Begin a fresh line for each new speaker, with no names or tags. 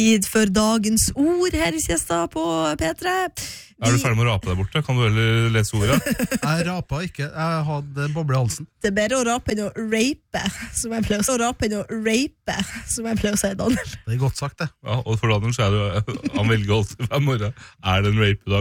Tid for dagens ord her i Siesta på P3.
Er du ferdig med å rape der borte? Kan du heller lese ordet?
Jeg rapet ikke, jeg hadde boble i halsen.
Det er bedre å rape enn å rape, som jeg pleier å si. Daniel.
Det er godt sagt det.
Ja, og for Daniel så er det jo, han velger alltid hver morgen. Er det en rape-dag?